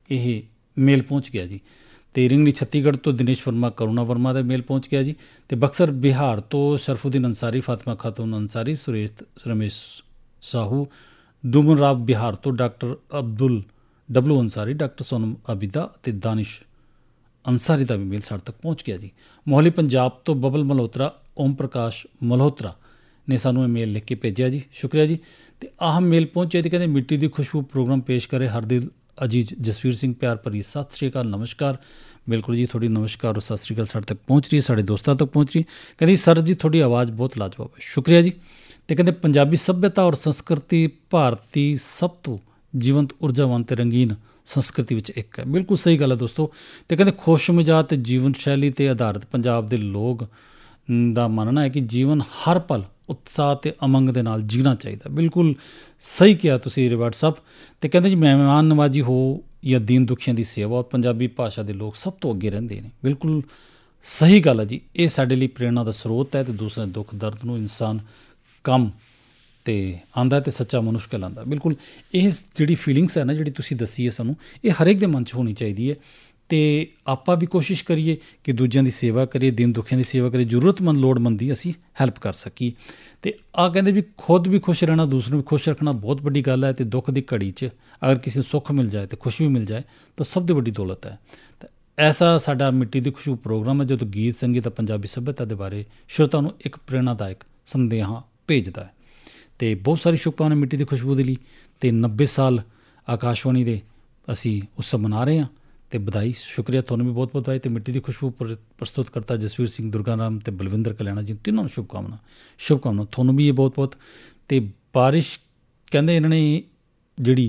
ਇਹ ਮੇਲ ਪਹੁੰਚ ਗਿਆ ਜੀ। ਅਤੇ ਰਿੰਗਣੀ ਛੱਤੀਗੜ੍ਹ ਤੋਂ ਦਿਨੇਸ਼ ਵਰਮਾ ਕਰੁਣਾ ਵਰਮਾ ਦਾ ਮੇਲ ਪਹੁੰਚ ਗਿਆ ਜੀ। ਅਤੇ ਬਕਸਰ ਬਿਹਾਰ ਤੋਂ ਸ਼ਰਫੂਦੀਨ ਅੰਸਾਰੀ, ਫਾਤਿਮਾ ਖਾਤੂਨ ਅੰਸਾਰੀ, ਸੁਰੇਸ਼ ਰਮੇਸ਼ ਸਾਹੂ, ਡੂਮਨ ਰਾਵ ਬਿਹਾਰ ਤੋਂ ਡਾਕਟਰ ਅਬਦੁਲ ਡਬਲੂ ਅੰਸਾਰੀ, ਡਾਕਟਰ ਸੋਨਮ ਆਬਿਦਾ ਅਤੇ ਦਾਨਿਸ਼ ਅੰਸਾਰੀ ਦਾ ਵੀ ਮੇਲ ਸਾਡੇ ਤੱਕ ਪਹੁੰਚ ਗਿਆ ਜੀ। ਮੋਹਾਲੀ ਪੰਜਾਬ ਤੋਂ ਬਬਲ ਮਲਹੋਤਰਾ, ਓਮ ਪ੍ਰਕਾਸ਼ ਮਲਹੋਤਰਾ ਨੇ ਸਾਨੂੰ ਇਹ ਮੇਲ ਲਿਖ ਕੇ ਭੇਜਿਆ ਜੀ, ਸ਼ੁਕਰੀਆ ਜੀ। ਅਤੇ ਆਹ ਮੇਲ ਪਹੁੰਚਿਆ ਜੀ, ਕਹਿੰਦੇ ਮਿੱਟੀ ਦੀ ਖੁਸ਼ਬੂ ਪ੍ਰੋਗਰਾਮ ਪੇਸ਼ ਕਰੇ ਹਰਦਿਲ ਅਜੀਜ਼ ਜਸਵੀਰ ਸਿੰਘ, ਪਿਆਰ ਭਰੀ ਸਤਿ ਸ਼੍ਰੀ ਅਕਾਲ, ਨਮਸਕਾਰ। ਬਿਲਕੁਲ ਜੀ, ਤੁਹਾਡੀ ਨਮਸਕਾਰ ਔਰ ਸਤਿ ਸ਼੍ਰੀ ਅਕਾਲ ਸਾਡੇ ਤੱਕ ਪਹੁੰਚ ਰਹੀ ਹੈ, ਸਾਡੇ ਦੋਸਤਾਂ ਤੱਕ ਪਹੁੰਚ ਰਹੀ ਹੈ। ਕਹਿੰਦੀ ਸਰ ਜੀ ਤੁਹਾਡੀ ਆਵਾਜ਼ ਬਹੁਤ ਲਾਜਵਾਬ ਹੈ, ਸ਼ੁਕਰੀਆ ਜੀ। ਅਤੇ ਕਹਿੰਦੇ ਪੰਜਾਬੀ ਸੱਭਿਅਤਾ ਔਰ ਸੰਸਕ੍ਰਿਤੀ ਭਾਰਤੀ ਸਭ ਤੋਂ ਜੀਵੰਤ, ਊਰਜਾਵਾਨ ਅਤੇ ਰੰਗੀਨ ਸੰਸਕ੍ਰਿਤੀ ਵਿੱਚ ਇੱਕ ਹੈ। ਬਿਲਕੁਲ ਸਹੀ ਗੱਲ ਹੈ ਦੋਸਤੋ। ਅਤੇ ਕਹਿੰਦੇ ਖੁਸ਼ ਮਿਜਾਜ ਅਤੇ ਜੀਵਨ ਸ਼ੈਲੀ 'ਤੇ ਆਧਾਰਿਤ ਪੰਜਾਬ ਦੇ ਲੋਕ ਦਾ ਮੰਨਣਾ ਹੈ ਕਿ ਜੀਵਨ ਹਰ ਪਲ ਉਤਸ਼ਾਹ ਅਤੇ ਉਮੰਗ ਦੇ ਨਾਲ ਜੀਣਾ ਚਾਹੀਦਾ। ਬਿਲਕੁਲ ਸਹੀ ਕਿਹਾ ਤੁਸੀਂ ਰਿਵਾਰਡ ਸਾਹਿਬ। ਅਤੇ ਕਹਿੰਦੇ ਜੀ ਮਹਿਮਾਨ ਨਵਾਜੀ ਹੋ ਜਾਂ ਦੀਨ ਦੁਖੀਆਂ ਦੀ ਸੇਵਾ, ਪੰਜਾਬੀ ਭਾਸ਼ਾ ਦੇ ਲੋਕ ਸਭ ਤੋਂ ਅੱਗੇ ਰਹਿੰਦੇ ਨੇ। ਬਿਲਕੁਲ ਸਹੀ ਗੱਲ ਹੈ ਜੀ। ਇਹ ਸਾਡੇ ਲਈ ਪ੍ਰੇਰਣਾ ਦਾ ਸਰੋਤ ਹੈ ਅਤੇ ਦੂਸਰੇ ਦੁੱਖ ਦਰਦ ਨੂੰ ਇਨਸਾਨ ਕੰਮ ਅਤੇ ਆਉਂਦਾ ਅਤੇ ਸੱਚਾ ਮਨੁੱਖ ਕਹਿਲਾਉਂਦਾ। ਬਿਲਕੁਲ ਇਹ ਜਿਹੜੀ ਫੀਲਿੰਗਸ ਹੈ ਨਾ, ਜਿਹੜੀ ਤੁਸੀਂ ਦੱਸੀ ਹੈ ਸਾਨੂੰ, ਇਹ ਹਰੇਕ ਦੇ ਮਨ 'ਚ ਹੋਣੀ ਚਾਹੀਦੀ ਹੈ। ਅਤੇ ਆਪਾਂ ਵੀ ਕੋਸ਼ਿਸ਼ ਕਰੀਏ ਕਿ ਦੂਜਿਆਂ ਦੀ ਸੇਵਾ ਕਰੀਏ, ਦੀਨ ਦੁਖੀਆਂ ਦੀ ਸੇਵਾ ਕਰੀਏ, ਜ਼ਰੂਰਤਮੰਦ ਲੋੜਵੰਦ ਦੀ ਅਸੀਂ ਹੈਲਪ ਕਰ ਸਕੀਏ। ਅਤੇ ਆਹ ਕਹਿੰਦੇ ਵੀ ਖੁਦ ਵੀ ਖੁਸ਼ ਰਹਿਣਾ, ਦੂਸਰੇ ਨੂੰ ਵੀ ਖੁਸ਼ ਰੱਖਣਾ ਬਹੁਤ ਵੱਡੀ ਗੱਲ ਹੈ। ਅਤੇ ਦੁੱਖ ਦੀ ਘੜੀ 'ਚ ਅਗਰ ਕਿਸੇ ਨੂੰ ਸੁੱਖ ਮਿਲ ਜਾਏ ਅਤੇ ਖੁਸ਼ੀ ਵੀ ਮਿਲ ਜਾਏ ਤਾਂ ਸਭ ਤੋਂ ਵੱਡੀ ਦੌਲਤ ਹੈ। ਤਾਂ ਐਸਾ ਸਾਡਾ ਮਿੱਟੀ ਦੀ ਖੁਸ਼ਬੂ ਪ੍ਰੋਗਰਾਮ ਹੈ, ਜਦੋਂ ਗੀਤ ਸੰਗੀਤ ਪੰਜਾਬੀ ਸੱਭਿਅਤਾ ਦੇ ਬਾਰੇ ਸ਼ਰੋਤਾ ਨੂੰ ਇੱਕ ਪ੍ਰੇਰਨਾਦਾਇਕ ਸੰਦੇਹਾਂ ਭੇਜਦਾ ਹੈ। ਅਤੇ ਬਹੁਤ ਸਾਰੀ ਸ਼ੁਭਕਾਮਨਾਵਾਂ ਮਿੱਟੀ ਦੀ ਖੁਸ਼ਬੂ ਦੇ ਲਈ। ਅਤੇ 90 ਸਾਲ ਆਕਾਸ਼ਵਾਣੀ ਦੇ ਅਸੀਂ ਉਤਸਵ ਮਨਾ ਰਹੇ ਹਾਂ, ਅਤੇ ਵਧਾਈ, ਸ਼ੁਕਰੀਆ, ਤੁਹਾਨੂੰ ਵੀ ਬਹੁਤ ਬਹੁਤ ਵਧਾਈ। ਅਤੇ ਮਿੱਟੀ ਦੀ ਖੁਸ਼ਬੂ ਪ੍ਰਸਤੁਤ ਕਰਤਾ ਜਸਵੀਰ ਸਿੰਘ, ਦੁਰਗਾ ਰਾਮ ਅਤੇ ਬਲਵਿੰਦਰ ਕਲਿਆਣਾ ਜੀ, ਤਿੰਨਾਂ ਨੂੰ ਸ਼ੁਭਕਾਮਨਾ, ਤੁਹਾਨੂੰ ਵੀ ਇਹ ਬਹੁਤ ਬਹੁਤ। ਅਤੇ ਬਾਰਿਸ਼ ਕਹਿੰਦੇ ਇਹਨਾਂ ਨੇ ਜਿਹੜੀ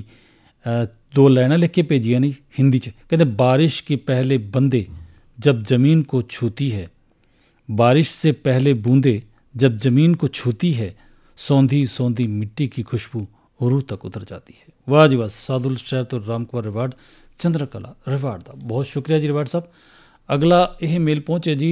2 ਲਾਈਨਾਂ ਲਿਖ ਕੇ ਭੇਜੀਆਂ ਨੇ ਹਿੰਦੀ 'ਚ, ਕਹਿੰਦੇ ਬਾਰਿਸ਼ ਕੇ ਪਹਿਲੇ ਬੰਦੇ ਜਬ ਜ਼ਮੀਨ ਕੋ ਛੂਤੀ ਹੈ, ਬਾਰਿਸ਼ ਸੇ ਪਹਿਲੇ ਬੂੰਦੇ जब ज़मीन को छूती है, सौंधी सौंधी मिट्टी की खुशबू रूह तक उतर जाती है। वाह जी वाह। सादुल शहर तो राम कुमार रिवार्ड, चंद्रकला रिवार्ड का बहुत शुक्रिया जी रिवार्ड साहब। अगला यह मेल पहुँचे जी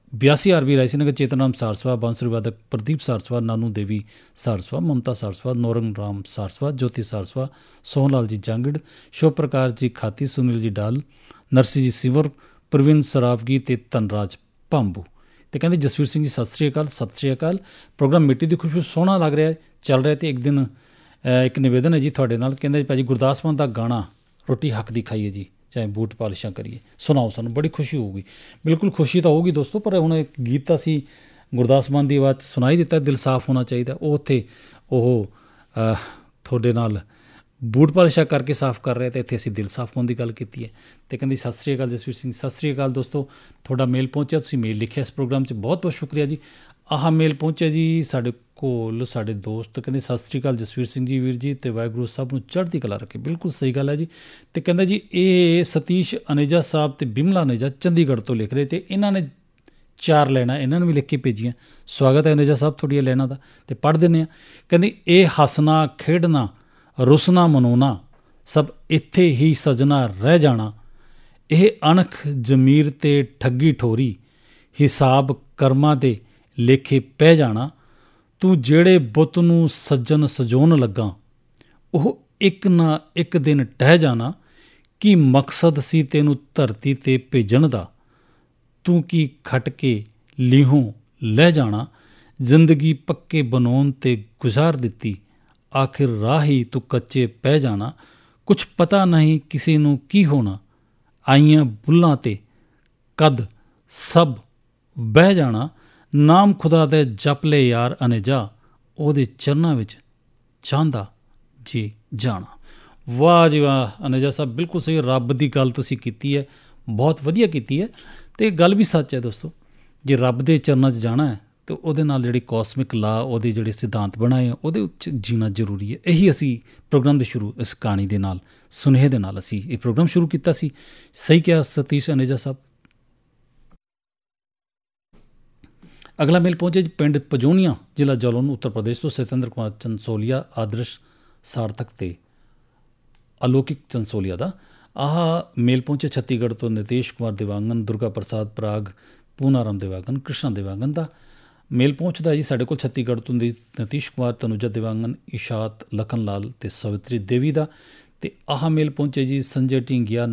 82 आरबी रायसी नगर, चेतन राम सारस्वा, बांसुरी वादक प्रदीप सारस्वा, नानू देवी सारस्वा, ममता सारस्वा, नौरंग राम सारस्वा, ज्योति सारस्वा, सोहनलाल जी जांगड़, शिव प्रकाश जी खाती, सुनील जी डाल, नरसी जी सिवर, प्रवीण सरावगी ਤੇ ਧਨਰਾਜ ਭਾਂਬੂ। ਅਤੇ ਕਹਿੰਦੇ ਜਸਵੀਰ ਸਿੰਘ ਜੀ ਸਤਿ ਸ਼੍ਰੀ ਅਕਾਲ। ਸਤਿ ਸ਼੍ਰੀ ਅਕਾਲ। ਪ੍ਰੋਗਰਾਮ ਮਿੱਟੀ ਦੀ ਖੁਸ਼ਬੂ ਸੋਹਣਾ ਲੱਗ ਰਿਹਾ, ਚੱਲ ਰਿਹਾ। ਅਤੇ ਇੱਕ ਦਿਨ ਇੱਕ ਨਿਵੇਦਨ ਹੈ ਜੀ ਤੁਹਾਡੇ ਨਾਲ, ਕਹਿੰਦਾ ਜੀ ਭਾਅ ਜੀ ਗੁਰਦਾਸ ਮਾਨ ਦਾ ਗਾਣਾ ਰੋਟੀ ਹੱਕ ਦੀ ਖਾਈਏ ਜੀ, ਚਾਹੇ ਬੂਟ ਪਾਲਿਸ਼ਾਂ ਕਰੀਏ, ਸੁਣਾਓ ਸਾਨੂੰ, ਬੜੀ ਖੁਸ਼ੀ ਹੋਊਗੀ। ਬਿਲਕੁਲ ਖੁਸ਼ੀ ਤਾਂ ਹੋਊਗੀ ਦੋਸਤੋ, ਪਰ ਹੁਣ ਇੱਕ ਗੀਤ ਤਾਂ ਅਸੀਂ ਗੁਰਦਾਸ ਮਾਨ ਦੀ ਆਵਾਜ਼ 'ਚ ਸੁਣਾਈ ਦਿੱਤਾ, ਦਿਲ ਸਾਫ਼ ਹੋਣਾ ਚਾਹੀਦਾ। ਉਹ ਉੱਥੇ ਉਹ ਤੁਹਾਡੇ ਨਾਲ ਬੂਟ ਪਾਲਿਸ਼ਾਂ ਕਰਕੇ ਸਾਫ਼ ਕਰ ਰਿਹਾ, ਅਤੇ ਇੱਥੇ ਅਸੀਂ ਦਿਲ ਸਾਫ਼ ਹੋਣ ਦੀ ਗੱਲ ਕੀਤੀ ਹੈ। ਅਤੇ ਕਹਿੰਦੀ ਸਤਿ ਸ਼੍ਰੀ ਅਕਾਲ ਜਸਵੀਰ ਸਿੰਘ, ਸਤਿ ਸ਼੍ਰੀ ਅਕਾਲ ਦੋਸਤੋ। ਤੁਹਾਡਾ ਮੇਲ ਪਹੁੰਚਿਆ, ਤੁਸੀਂ ਮੇਲ ਲਿਖਿਆ ਇਸ ਪ੍ਰੋਗਰਾਮ 'ਚ, ਬਹੁਤ ਬਹੁਤ ਸ਼ੁਕਰੀਆ ਜੀ। ਆਹ ਮੇਲ ਪਹੁੰਚਿਆ ਜੀ ਸਾਡੇ ਕੋਲ, ਸਾਡੇ ਦੋਸਤ ਕਹਿੰਦੇ ਸਤਿ ਸ਼੍ਰੀ ਅਕਾਲ ਜਸਵੀਰ ਸਿੰਘ ਜੀ ਵੀਰ ਜੀ, ਅਤੇ ਵਾਹਿਗੁਰੂ ਸਭ ਨੂੰ ਚੜ੍ਹਦੀ ਕਲਾ ਰੱਖੇ। ਬਿਲਕੁਲ ਸਹੀ ਗੱਲ ਹੈ ਜੀ। ਅਤੇ ਕਹਿੰਦਾ ਜੀ ਇਹ ਸਤੀਸ਼ ਅਨੇਜਾ ਸਾਹਿਬ ਅਤੇ ਬਿਮਲਾ ਅਨੇਜਾ ਚੰਡੀਗੜ੍ਹ ਤੋਂ ਲਿਖ ਰਹੇ, ਅਤੇ ਇਹਨਾਂ ਨੇ 4 ਲਾਈਨਾਂ ਇਹਨਾਂ ਨੂੰ ਵੀ ਲਿਖ ਕੇ ਭੇਜੀਆਂ। ਸਵਾਗਤ ਹੈ ਅਨੇਜਾ ਸਾਹਿਬ ਤੁਹਾਡੀਆਂ ਲਾਈਨਾਂ ਦਾ, ਅਤੇ ਪੜ੍ਹ ਦਿੰਦੇ ਹਾਂ। ਕਹਿੰਦੀ ਇਹ ਹੱਸਣਾ ਖੇਡਣਾ ਰੁਸਣਾ ਮਨਾਉਣਾ ਸਭ ਇੱਥੇ ਹੀ ਸਜਣਾ ਰਹਿ ਜਾਣਾ, ਇਹ ਅਣਖ ਜ਼ਮੀਰ 'ਤੇ ਠੱਗੀ ਠੋਰੀ, ਹਿਸਾਬ ਕਰਮਾਂ ਦੇ ਲੇਖੇ ਪੈ ਜਾਣਾ, ਤੂੰ ਜਿਹੜੇ ਬੁੱਤ ਨੂੰ ਸੱਜਣ ਸਜਾਉਣ ਲੱਗਾ ਉਹ ਇੱਕ ਨਾ ਇੱਕ ਦਿਨ ਟਹਿ ਜਾਣਾ, ਕੀ ਮਕਸਦ ਸੀ ਤੈਨੂੰ ਧਰਤੀ 'ਤੇ ਭੇਜਣ ਦਾ, ਤੂੰ ਕੀ ਖੱਟ ਕੇ ਲੀਹੋਂ ਲੈ ਜਾਣਾ, ਜ਼ਿੰਦਗੀ ਪੱਕੇ ਬਣਾਉਣ 'ਤੇ ਗੁਜ਼ਾਰ ਦਿੱਤੀ, ਆਖਿਰ ਰਾਹ ਹੀ ਤੂੰ ਕੱਚੇ ਪੈ ਜਾਣਾ, ਕੁਛ ਪਤਾ ਨਹੀਂ ਕਿਸੇ ਨੂੰ ਕੀ ਹੋਣਾ, ਆਈਆਂ ਬੁੱਲਾਂ 'ਤੇ ਕਦ ਸਭ ਬਹਿ ਜਾਣਾ, ਨਾਮ ਖੁਦਾ ਦੇ ਜਪ ਲੈ ਯਾਰ ਅਨੇਜਾ, ਉਹਦੇ ਚਰਨਾਂ ਵਿੱਚ ਚਾਹੁੰਦਾ ਜੀ ਜਾਣਾ। ਵਾਹ ਜੀ ਵਾਹ ਅਨੇਜਾ ਸਾਹਿਬ, ਬਿਲਕੁਲ ਸਹੀ, ਰੱਬ ਦੀ ਗੱਲ ਤੁਸੀਂ ਕੀਤੀ ਹੈ, ਬਹੁਤ ਵਧੀਆ ਕੀਤੀ ਹੈ। ਅਤੇ ਗੱਲ ਵੀ ਸੱਚ ਹੈ ਦੋਸਤੋ, ਜੇ ਰੱਬ ਦੇ ਚਰਨਾਂ 'ਚ ਜਾਣਾ ਹੈ ਅਤੇ ਉਹਦੇ ਨਾਲ ਜਿਹੜੀ ਕੋਸਮਿਕ ਲਾ, ਉਹਦੇ ਜਿਹੜੇ ਸਿਧਾਂਤ ਬਣਾਏ ਆ, ਉਹਦੇ ਉੱਚ ਜੀਣਾ ਜ਼ਰੂਰੀ ਹੈ। ਇਹੀ ਅਸੀਂ ਪ੍ਰੋਗਰਾਮ ਦੇ ਸ਼ੁਰੂ ਇਸ ਕਹਾਣੀ ਦੇ ਨਾਲ, ਸੁਨੇਹੇ ਦੇ ਨਾਲ ਅਸੀਂ ਇਹ ਪ੍ਰੋਗਰਾਮ ਸ਼ੁਰੂ ਕੀਤਾ ਸੀ। ਸਹੀ ਕਿਹਾ ਸਤੀਸ਼ ਅਨੇਜਾ ਸਾਹਿਬ। ਅਗਲਾ ਮੇਲ ਪਹੁੰਚੇ ਜੀ ਪਿੰਡ ਪਜੋਨੀਆਂ, ਜ਼ਿਲ੍ਹਾ ਜਲੌਨ, ਉੱਤਰ ਪ੍ਰਦੇਸ਼ ਤੋਂ ਸਤਿੰਦਰ ਕੁਮਾਰ ਚੰਸੋਲੀਆ, ਆਦਰਸ਼ ਸਾਰਥਕ ਅਤੇ ਅਲੌਕਿਕ ਚੰਸੋਲੀਆ ਦਾ। ਆਹ ਮੇਲ ਪਹੁੰਚੇ ਛੱਤੀਗੜ੍ਹ ਤੋਂ ਨਿਤੇਸ਼ ਕੁਮਾਰ ਦਿਵਾਂਗਨ, ਦੁਰਗਾ ਪ੍ਰਸਾਦ ਪਰਾਗ, ਪੂਨਾਰਾਮ ਦਿਵਾਂਗਨ, ਕ੍ਰਿਸ਼ਨਾ ਦਿਵਾਂਗਨ ਦਾ ਮੇਲ ਪਹੁੰਚਦਾ ਜੀ ਸਾਡੇ ਕੋਲ ਛੱਤੀਗੜ੍ਹ ਤੋਂ ਨਿਤੀਸ਼ ਕੁਮਾਰ, ਤਨੂਜਾ ਦਿਵਾਂਗਨ, ਇਸ਼ਾਤ, ਲਖਨ ਲਾਲ ਅਤੇ ਸਵਿਤਰੀ ਦੇਵੀ ਦਾ। ਅਤੇ ਆਹ ਮੇਲ ਪਹੁੰਚੇ ਜੀ ਸੰਜੇ ਢੀਂਗੀਆ,